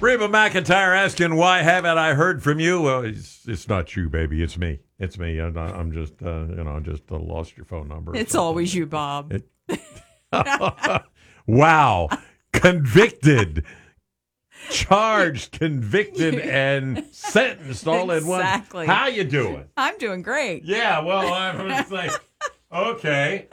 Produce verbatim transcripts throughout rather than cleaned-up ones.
Reba McEntire asking, why haven't I heard from you? Well, it's, it's not you, baby. It's me. It's me. I'm, I'm just, uh, you know, just uh, lost your phone number. It's always you, Bob. It, wow. Convicted. Charged, convicted, and sentenced all in one. Exactly. How you doing? I'm doing great. Yeah, well, I was like, okay.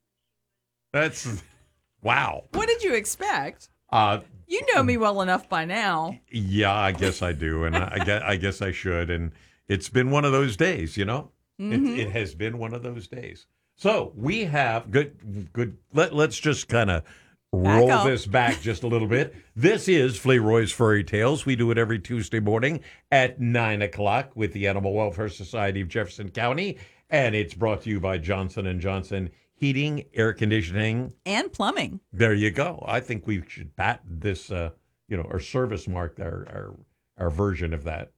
That's, wow. What did you expect? Uh, You know me well enough by now. yeah, I guess I do, and I, I, guess, I guess I should. And it's been one of those days, you know? Mm-hmm. It, it has been one of those days. So we have, good, good. Let, let's just kind of roll up. this back just a little bit. This is Fleroy's Furry Tales. We do it every Tuesday morning at nine o'clock with the Animal Welfare Society of Jefferson County, and it's brought to you by Johnson and Johnson Heating, Air Conditioning, And plumbing. There you go. I think we should patent this, uh, you know, or service mark our, our our version of that.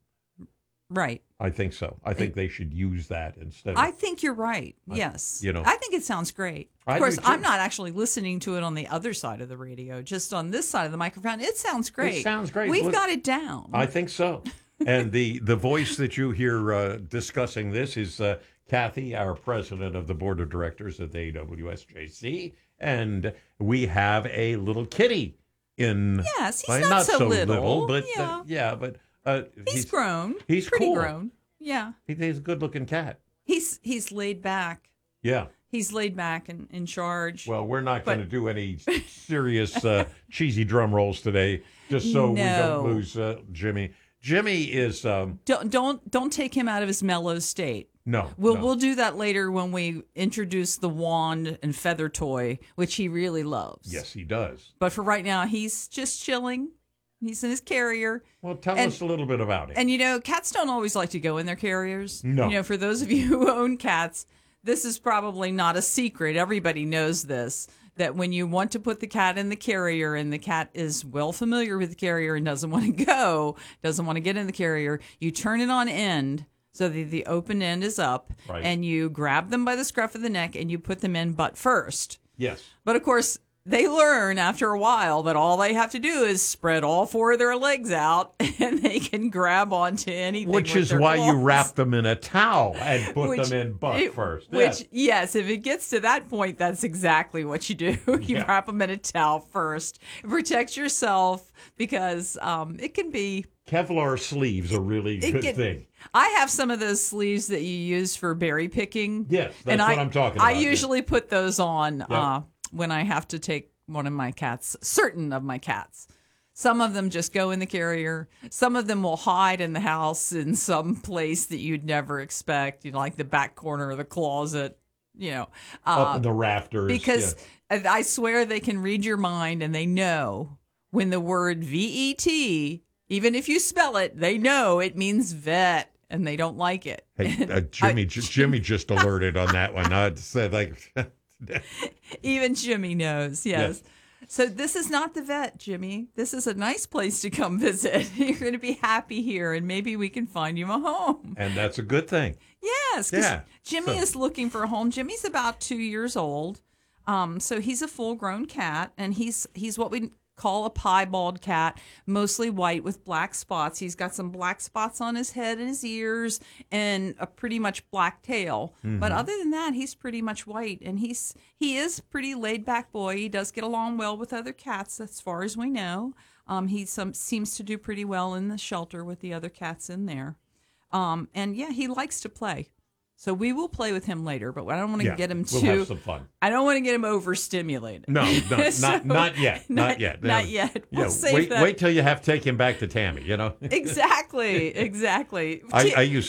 Right. I think so. I think they should use that instead of. I think you're right. I- Yes. you know. I think it sounds great. Of I do course, too. I'm not actually listening to it on the other side of the radio, just on this side of the microphone. It sounds great. It sounds great. We've Look- got it down. I think so. And the, the voice that you hear uh, discussing this is uh, Kathy, our president of the board of directors at the A W S J C. And we have a little kitty in. Yes, he's well, not so little. but Yeah. uh, yeah, but uh, he's, grown. He's pretty cool. grown. Yeah. He, he's a good looking cat. He's he's laid back. Yeah. He's laid back and in charge. Well, we're not going to But- do any serious uh, cheesy drum rolls today, just so we No. don't lose uh, Jimmy. Jimmy is um, don't don't don't take him out of his mellow state. no. We'll no. we'll do that later when we introduce the wand and feather toy, which he really loves. Yes, he does. But for right now, he's just chilling. He's in his carrier. Well, tell And- us a little bit about it. And you know, cats don't always like to go in their carriers. No. You know, for those of you who own cats, this is probably not a secret. Everybody knows this. That when you want to put the cat in the carrier and the cat is well familiar with the carrier and doesn't want to go, doesn't want to get in the carrier, you turn it on end so that the open end is up, Right. and you grab them by the scruff of the neck and you put them in butt first. yes. But of course, they learn after a while that all they have to do is spread all four of their legs out and they can grab onto anything. Which with is their why you claws. wrap them in a towel and put Which- them in butt it- first. Which, Yes. yes, if it gets to that point, that's exactly what you do. You Yeah. wrap them in a towel first. Protect yourself because um, it can be. Kevlar sleeves are a really It good can- thing. I have some of those sleeves that you use for berry picking. Yes, that's and what I, I'm talking I about, yeah. usually put those on uh, when I have to take one of my cats, certain of my cats. Some of them just go in the carrier. Some of them will hide in the house in some place that you'd never expect, you know, like the back corner of the closet, you know. Uh, Up in the rafters. because yeah. I swear they can read your mind and they know when the word V E T, even if you spell it, they know it means vet and they don't like it. Hey, uh, Jimmy, I- J- Jimmy just alerted on that one. I said like, Even Jimmy knows, yes. Yes. So this is not the vet, Jimmy. This is a nice place to come visit. You're going to be happy here, and maybe we can find you a home. and that's a good thing. Yes, because Yeah. Jimmy So- is looking for a home. Jimmy's about two years old, um, so he's a full-grown cat, and he's he's what we call a piebald cat, mostly white with black spots. He's got some black spots on his head and his ears, and a pretty much black tail. But other than that, he's pretty much white, and he's he is a pretty laid-back boy. He does get along well with other cats, as far as we know. Um, he some seems to do pretty well in the shelter with the other cats in there. Um, and yeah, he likes to play. So we will play with him later, but I don't want to Yeah, get him we'll too. have some fun. I don't want to get him overstimulated. No, no So- not not yet, not, yet, not No. yet. We'll Yeah, save wait, that. wait till you have to take him back to Tammy. You know. Exactly, exactly. I, T- I use